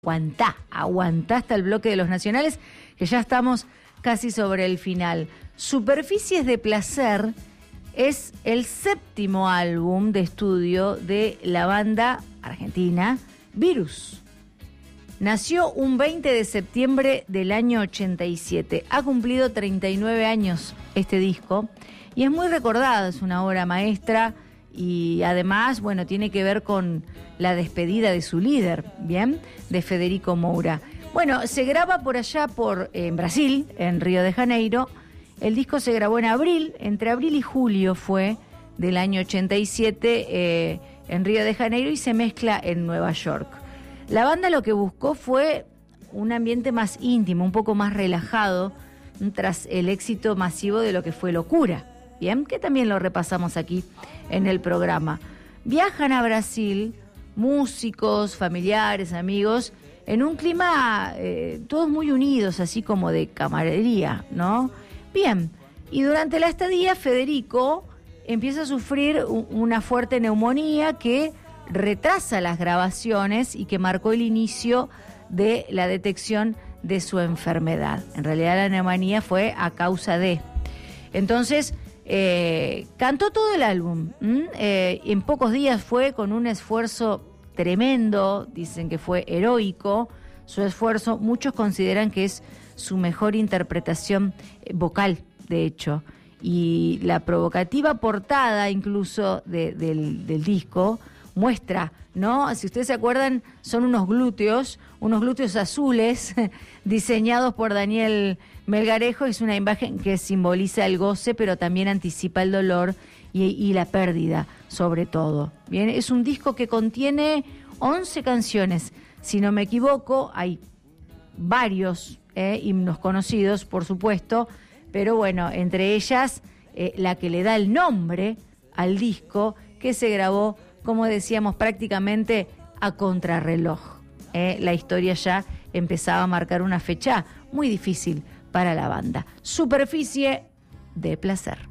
Aguantá hasta el bloque de los nacionales, que ya estamos casi sobre el final. Superficies de Placer es el séptimo álbum de estudio de la banda argentina Virus. Nació un 20 de septiembre del año 87. Ha cumplido 39 años este disco y es muy recordado, es una obra maestra y además, bueno, tiene que ver con la despedida de su líder, ¿bien? De Federico Moura. Bueno, se graba por allá en Brasil, en Río de Janeiro. El disco se grabó en abril, entre abril y julio fue del año 87 en Río de Janeiro y se mezcla en Nueva York. La banda lo que buscó fue un ambiente más íntimo, un poco más relajado, tras el éxito masivo de lo que fue Locura, ¿bien? Que también lo repasamos aquí en el programa. Viajan a Brasil músicos, familiares, amigos, en un clima todos muy unidos, así como de camaradería, ¿no? Bien, y durante la estadía Federico empieza a sufrir una fuerte neumonía que retrasa las grabaciones y que marcó el inicio de la detección de su enfermedad. En realidad la neumonía fue a causa de... Entonces, cantó todo el álbum. En pocos días fue con un esfuerzo tremendo, dicen que fue heroico su esfuerzo. Muchos consideran que es su mejor interpretación vocal, de hecho. Y la provocativa portada incluso del disco muestra, ¿no? Si ustedes se acuerdan, son unos glúteos azules diseñados por Daniel Melgarejo. Es una imagen que simboliza el goce, pero también anticipa el dolor y la pérdida, sobre todo. Bien, es un disco que contiene 11 canciones, si no me equivoco. Hay varios himnos conocidos, por supuesto, pero bueno, entre ellas la que le da el nombre al disco, que se grabó, como decíamos, prácticamente a contrarreloj. La historia ya empezaba a marcar una fecha muy difícil para la banda. Superficie de Placer.